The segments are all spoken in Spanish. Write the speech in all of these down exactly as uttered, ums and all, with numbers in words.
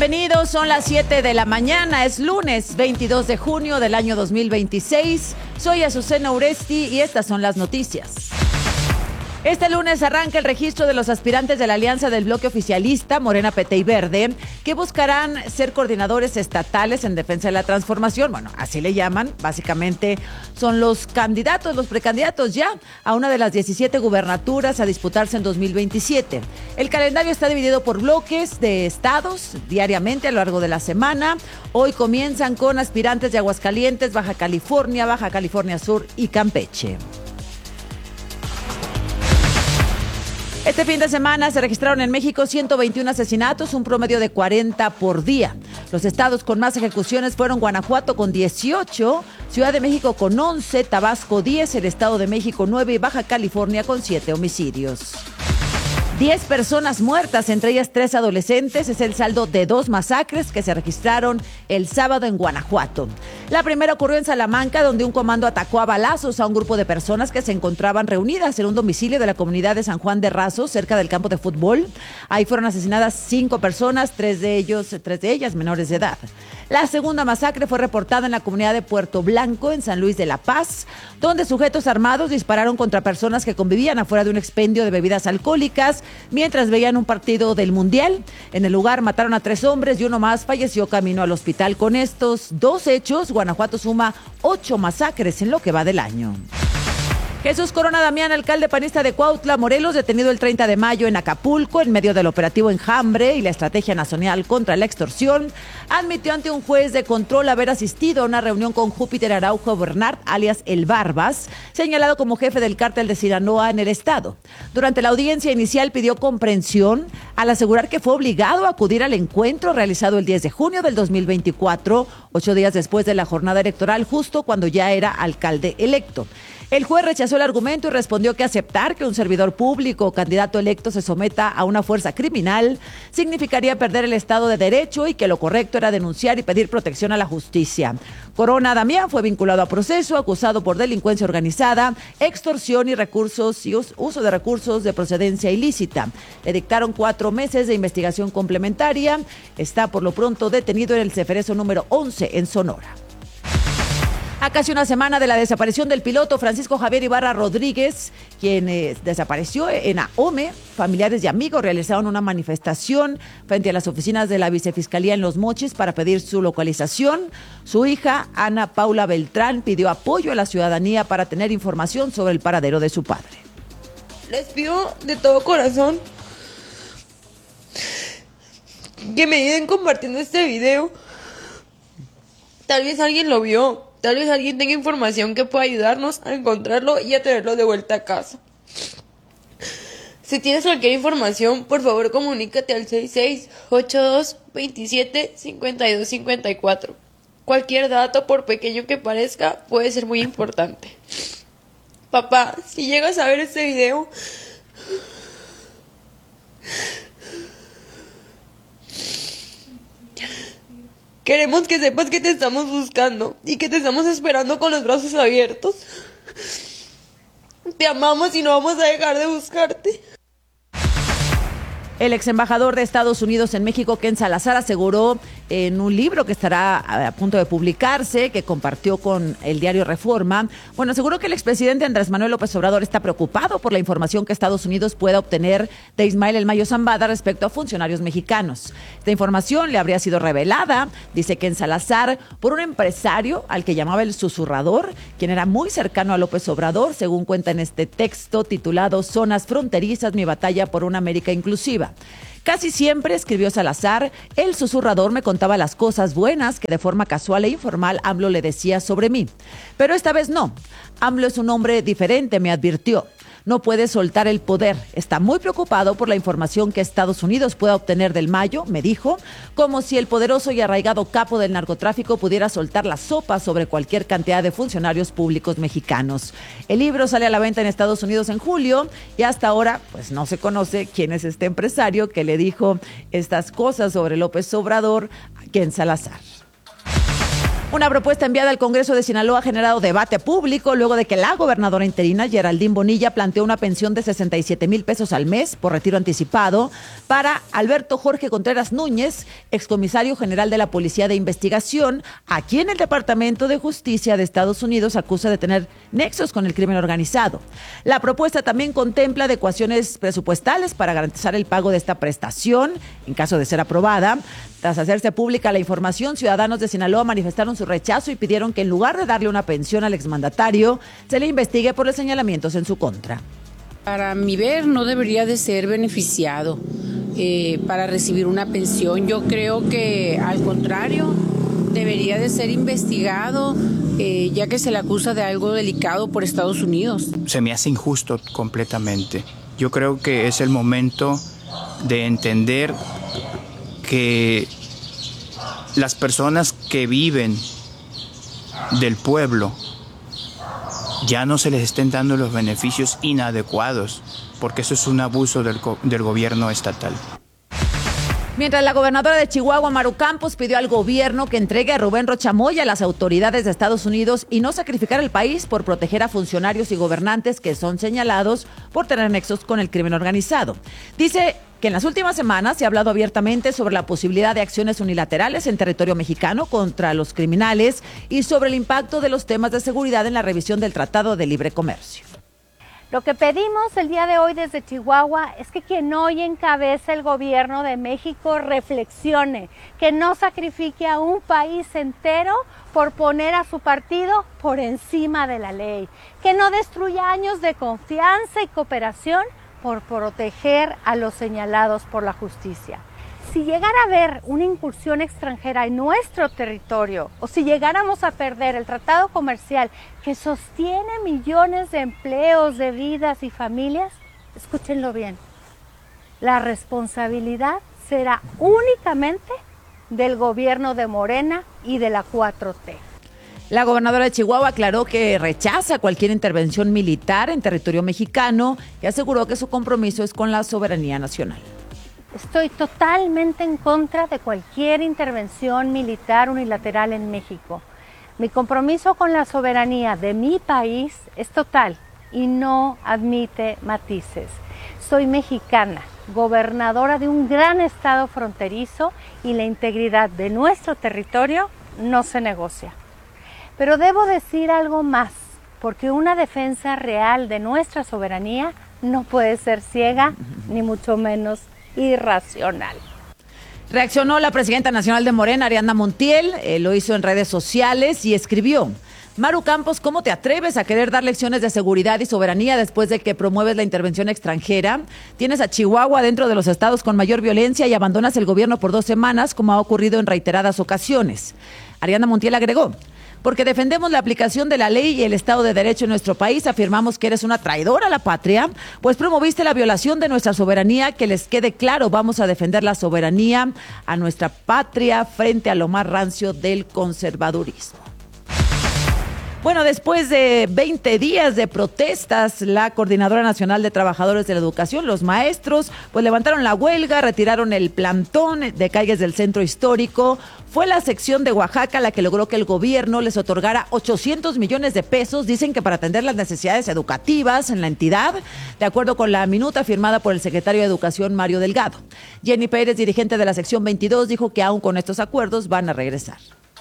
Bienvenidos, son las siete de la mañana, es lunes veintidós de junio del año dos mil veintiséis. Soy Azucena Uresti y estas son las noticias. Este lunes arranca el registro de los aspirantes de la alianza del bloque oficialista Morena, P T y Verde, que buscarán ser coordinadores estatales en defensa de la transformación. Bueno, así le llaman. Básicamente son los candidatos, los precandidatos ya a una de las diecisiete gubernaturas a disputarse en dos mil veintisiete. El calendario está dividido por bloques de estados diariamente a lo largo de la semana. Hoy comienzan con aspirantes de Aguascalientes, Baja California, Baja California Sur y Campeche. Este fin de semana se registraron en México ciento veintiún asesinatos, un promedio de cuarenta por día. Los estados con más ejecuciones fueron Guanajuato con dieciocho, Ciudad de México con once, Tabasco diez, el Estado de México nueve y Baja California con siete homicidios. Diez personas muertas, entre ellas tres adolescentes, es el saldo de dos masacres que se registraron el sábado en Guanajuato. La primera ocurrió en Salamanca, donde un comando atacó a balazos a un grupo de personas que se encontraban reunidas en un domicilio de la comunidad de San Juan de Razo, cerca del campo de fútbol. Ahí fueron asesinadas cinco personas, tres de ellos, tres de ellas menores de edad. La segunda masacre fue reportada en la comunidad de Puerto Blanco, en San Luis de la Paz, donde sujetos armados dispararon contra personas que convivían afuera de un expendio de bebidas alcohólicas mientras veían un partido del Mundial. En el lugar mataron a tres hombres y uno más falleció camino al hospital. Con estos dos hechos, Guanajuato suma ocho masacres en lo que va del año. Jesús Corona Damián, alcalde panista de Cuautla, Morelos, detenido el treinta de mayo en Acapulco en medio del operativo Enjambre y la estrategia nacional contra la extorsión, admitió ante un juez de control haber asistido a una reunión con Júpiter Araujo Bernard, alias El Barbas, señalado como jefe del cártel de Sinaloa en el estado. Durante la audiencia inicial pidió comprensión al asegurar que fue obligado a acudir al encuentro realizado el diez de junio del dos mil veinticuatro, ocho días después de la jornada electoral, justo cuando ya era alcalde electo. El juez rechazó el argumento y respondió que aceptar que un servidor público o candidato electo se someta a una fuerza criminal significaría perder el Estado de Derecho y que lo correcto era denunciar y pedir protección a la justicia. Corona Damián fue vinculado a proceso, acusado por delincuencia organizada, extorsión y recursos y uso de recursos de procedencia ilícita. Le dictaron cuatro meses de investigación complementaria. Está por lo pronto detenido en el Ceferezo número once en Sonora. A casi una semana de la desaparición del piloto Francisco Javier Ibarra Rodríguez, quien eh, desapareció en Ahome, familiares y amigos realizaron una manifestación frente a las oficinas de la Vicefiscalía en Los Mochis para pedir su localización. Su hija, Ana Paula Beltrán, pidió apoyo a la ciudadanía para tener información sobre el paradero de su padre. Les pido de todo corazón que me ayuden compartiendo este video. Tal vez alguien lo vio. Tal vez alguien tenga información que pueda ayudarnos a encontrarlo y a traerlo de vuelta a casa. Si tienes cualquier información, por favor comunícate al seis seis ocho dos dos siete cinco dos cinco cuatro. Cualquier dato, por pequeño que parezca, puede ser muy importante. Papá, si llegas a ver este video, queremos que sepas que te estamos buscando y que te estamos esperando con los brazos abiertos. Te amamos y no vamos a dejar de buscarte. El ex embajador de Estados Unidos en México, Ken Salazar, aseguró en un libro que estará a punto de publicarse, que compartió con el diario Reforma, bueno, aseguró que el expresidente Andrés Manuel López Obrador está preocupado por la información que Estados Unidos pueda obtener de Ismael El Mayo Zambada respecto a funcionarios mexicanos. Esta información le habría sido revelada, dice Ken Salazar, por un empresario al que llamaba el susurrador, quien era muy cercano a López Obrador, según cuenta en este texto titulado Zonas Fronterizas, mi batalla por una América inclusiva. Casi siempre, escribió Salazar, el susurrador me contaba las cosas buenas que de forma casual e informal AMLO le decía sobre mí. Pero esta vez no. AMLO es un hombre diferente, me advirtió. No puede soltar el poder. Está muy preocupado por la información que Estados Unidos pueda obtener del Mayo, me dijo, como si el poderoso y arraigado capo del narcotráfico pudiera soltar la sopa sobre cualquier cantidad de funcionarios públicos mexicanos. El libro sale a la venta en Estados Unidos en julio y hasta ahora pues no se conoce quién es este empresario que le dijo estas cosas sobre López Obrador a Ken Salazar. Una propuesta enviada al Congreso de Sinaloa ha generado debate público luego de que la gobernadora interina, Geraldine Bonilla, planteó una pensión de sesenta y siete mil pesos al mes por retiro anticipado para Alberto Jorge Contreras Núñez, excomisario general de la Policía de Investigación, a quien el Departamento de Justicia de Estados Unidos acusa de tener nexos con el crimen organizado. La propuesta también contempla adecuaciones presupuestales para garantizar el pago de esta prestación, en caso de ser aprobada. Tras hacerse pública la información, ciudadanos de Sinaloa manifestaron su rechazo y pidieron que en lugar de darle una pensión al exmandatario, se le investigue por los señalamientos en su contra. Para mi ver, no debería de ser beneficiado eh, para recibir una pensión. Yo creo que, al contrario, debería de ser investigado, eh, ya que se le acusa de algo delicado por Estados Unidos. Se me hace injusto completamente. Yo creo que es el momento de entender que las personas que viven del pueblo ya no se les estén dando los beneficios inadecuados, porque eso es un abuso del, del gobierno estatal. Mientras la gobernadora de Chihuahua, Maru Campos, pidió al gobierno que entregue a Rubén Rocha Moya a las autoridades de Estados Unidos y no sacrificar el país por proteger a funcionarios y gobernantes que son señalados por tener nexos con el crimen organizado. Dice que en las últimas semanas se ha hablado abiertamente sobre la posibilidad de acciones unilaterales en territorio mexicano contra los criminales y sobre el impacto de los temas de seguridad en la revisión del Tratado de Libre Comercio. Lo que pedimos el día de hoy desde Chihuahua es que quien hoy encabeza el gobierno de México reflexione, que no sacrifique a un país entero por poner a su partido por encima de la ley, que no destruya años de confianza y cooperación por proteger a los señalados por la justicia. Si llegara a haber una incursión extranjera en nuestro territorio o si llegáramos a perder el tratado comercial que sostiene millones de empleos, de vidas y familias, escúchenlo bien, la responsabilidad será únicamente del gobierno de Morena y de la cuatro T. La gobernadora de Chihuahua aclaró que rechaza cualquier intervención militar en territorio mexicano y aseguró que su compromiso es con la soberanía nacional. Estoy totalmente en contra de cualquier intervención militar unilateral en México. Mi compromiso con la soberanía de mi país es total y no admite matices. Soy mexicana, gobernadora de un gran estado fronterizo y la integridad de nuestro territorio no se negocia. Pero debo decir algo más, porque una defensa real de nuestra soberanía no puede ser ciega, ni mucho menos irracional. Reaccionó la presidenta nacional de Morena, Ariadna Montiel, eh, lo hizo en redes sociales y escribió: Maru Campos, ¿cómo te atreves a querer dar lecciones de seguridad y soberanía después de que promueves la intervención extranjera? Tienes a Chihuahua dentro de los estados con mayor violencia y abandonas el gobierno por dos semanas, como ha ocurrido en reiteradas ocasiones. Ariadna Montiel agregó: porque defendemos la aplicación de la ley y el Estado de Derecho en nuestro país, afirmamos que eres una traidora a la patria, pues promoviste la violación de nuestra soberanía. Que les quede claro, vamos a defender la soberanía a nuestra patria frente a lo más rancio del conservadurismo. Bueno, después de veinte días de protestas, la Coordinadora Nacional de Trabajadores de la Educación, los maestros, pues levantaron la huelga, retiraron el plantón de calles del centro histórico. Fue la sección de Oaxaca la que logró que el gobierno les otorgara ochocientos millones de pesos, dicen que para atender las necesidades educativas en la entidad, de acuerdo con la minuta firmada por el secretario de Educación, Mario Delgado. Jenny Pérez, dirigente de la sección veintidós, dijo que aún con estos acuerdos van a regresar.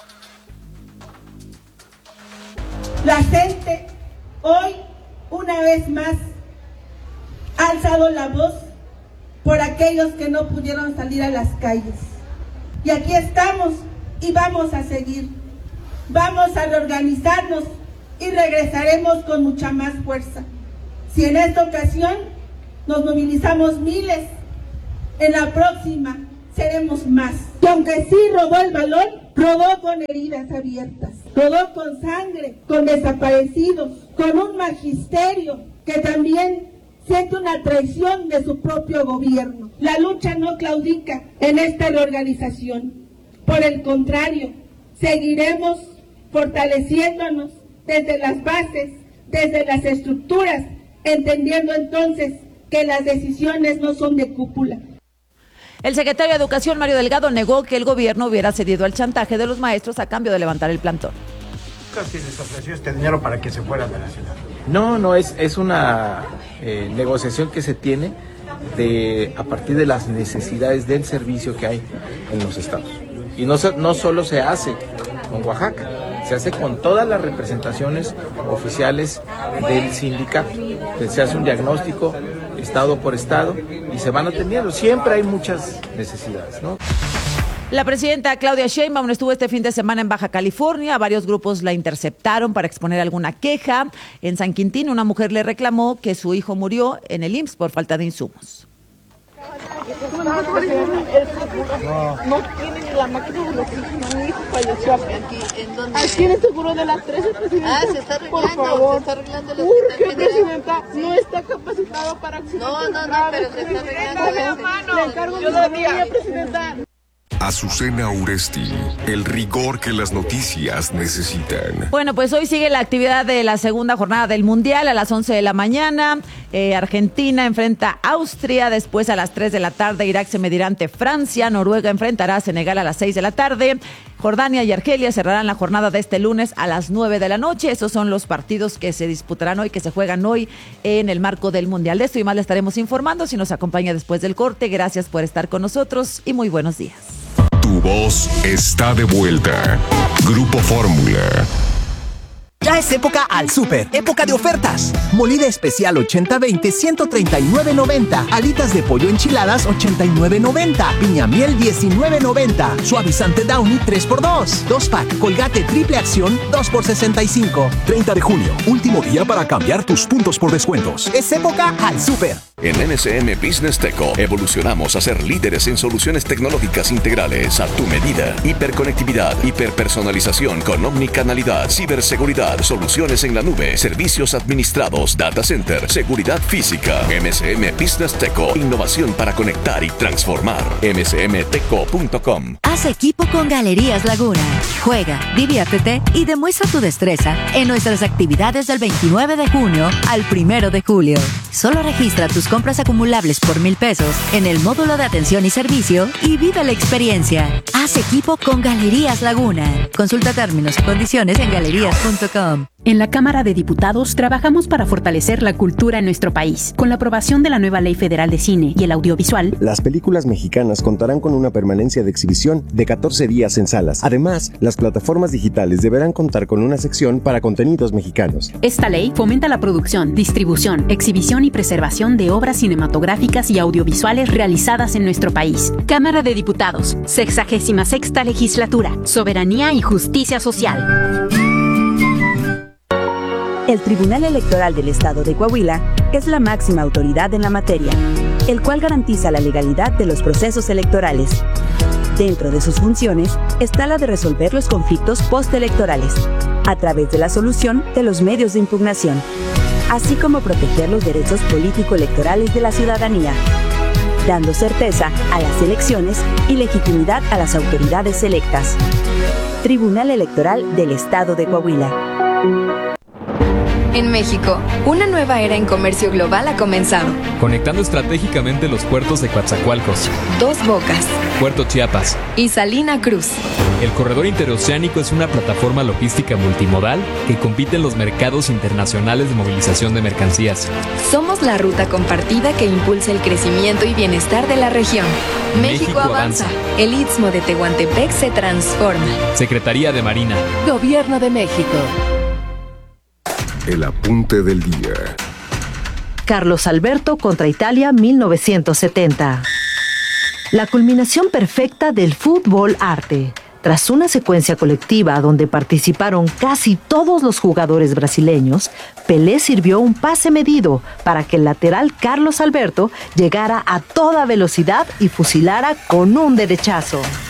La gente hoy, una vez más, ha alzado la voz por aquellos que no pudieron salir a las calles. Y aquí estamos y vamos a seguir. Vamos a reorganizarnos y regresaremos con mucha más fuerza. Si en esta ocasión nos movilizamos miles, en la próxima seremos más. Y aunque sí rodó el balón, rodó con heridas abiertas, rodó con sangre, con desaparecidos, con un magisterio que también siente una traición de su propio gobierno. La lucha no claudica en esta reorganización. Por el contrario, seguiremos fortaleciéndonos desde las bases, desde las estructuras, entendiendo entonces que las decisiones no son de cúpula. El secretario de Educación, Mario Delgado, negó que el gobierno hubiera cedido al chantaje de los maestros a cambio de levantar el plantón. ¿Qué les ofreció este dinero para que se fueran de la ciudad? No, no, es, es una eh, negociación que se tiene de, a partir de las necesidades del servicio que hay en los estados. Y no, no solo se hace con Oaxaca, se hace con todas las representaciones oficiales del sindicato. Se hace un diagnóstico estado por estado y se van atendiendo. Siempre hay muchas necesidades, ¿no? La presidenta Claudia Sheinbaum estuvo este fin de semana en Baja California. Varios grupos la interceptaron para exponer alguna queja. En San Quintín, una mujer le reclamó que su hijo murió en el I M S S por falta de insumos. No, no tienen la máquina de oxígeno, mi hijo falleció aquí. ¿En dónde? Aquí en el seguro de las trece, presidenta. Ah, se está arreglando, por favor. Se está arreglando el hospital. ¿Por qué, presidenta? Sí. No está capacitado para accidentes. No, no, no, pero se está arreglando. Le encargo de la mía, presidenta. Azucena Uresti, el rigor que las noticias necesitan. Bueno, pues hoy sigue la actividad de la segunda jornada del Mundial a las once de la mañana. Eh, Argentina enfrenta a Austria, después a las tres de la tarde Irak se medirá ante Francia, Noruega enfrentará a Senegal a las seis de la tarde. Jordania y Argelia cerrarán la jornada de este lunes a las nueve de la noche. Esos son los partidos que se disputarán hoy, que se juegan hoy en el marco del Mundial. De esto y más le estaremos informando si nos acompaña después del corte. Gracias por estar con nosotros y muy buenos días. Tu voz está de vuelta. Grupo Fórmula. Ya es época al súper, época de ofertas. Molida especial ochenta veinte, ciento treinta y nueve noventa. Alitas de pollo enchiladas ochenta y nueve noventa. Piña miel diecinueve noventa. Suavizante Downy tres por dos. Dos pack Colgate triple acción dos por sesenta y cinco. treinta de junio, último día para cambiar tus puntos por descuentos. Es época al súper. En M S M Business Teco evolucionamos a ser líderes en soluciones tecnológicas integrales a tu medida. Hiperconectividad, hiperpersonalización con omnicanalidad, ciberseguridad, soluciones en la nube, servicios administrados, data center, seguridad física. M S M Business Teco, innovación para conectar y transformar. m s m teco punto com. Haz equipo con Galerías Laguna. Juega, diviértete y demuestra tu destreza en nuestras actividades del veintinueve de junio al primero de julio. Solo registra tus compras acumulables por mil pesos en el módulo de atención y servicio y vive la experiencia. Haz equipo con Galerías Laguna. Consulta términos y condiciones en galerías punto com. En la Cámara de Diputados trabajamos para fortalecer la cultura en nuestro país. Con la aprobación de la nueva Ley Federal de Cine y el Audiovisual, las películas mexicanas contarán con una permanencia de exhibición de catorce días en salas. Además, las plataformas digitales deberán contar con una sección para contenidos mexicanos. Esta ley fomenta la producción, distribución, exhibición y preservación de obras cinematográficas y audiovisuales realizadas en nuestro país. Cámara de Diputados, sexagésima sexta legislatura, soberanía y justicia social. El Tribunal Electoral del Estado de Coahuila es la máxima autoridad en la materia, el cual garantiza la legalidad de los procesos electorales. Dentro de sus funciones está la de resolver los conflictos postelectorales, a través de la solución de los medios de impugnación, así como proteger los derechos político-electorales de la ciudadanía, dando certeza a las elecciones y legitimidad a las autoridades electas. Tribunal Electoral del Estado de Coahuila. En México, una nueva era en comercio global ha comenzado. Conectando estratégicamente los puertos de Coatzacoalcos, Dos Bocas, Puerto Chiapas y Salina Cruz. El corredor interoceánico es una plataforma logística multimodal que compite en los mercados internacionales de movilización de mercancías. Somos la ruta compartida que impulsa el crecimiento y bienestar de la región. México, México avanza. avanza. El Istmo de Tehuantepec se transforma. Secretaría de Marina. Gobierno de México. El apunte del día. Carlos Alberto contra Italia mil novecientos setenta. La culminación perfecta del fútbol arte. Tras una secuencia colectiva donde participaron casi todos los jugadores brasileños, Pelé sirvió un pase medido para que el lateral Carlos Alberto llegara a toda velocidad y fusilara con un derechazo.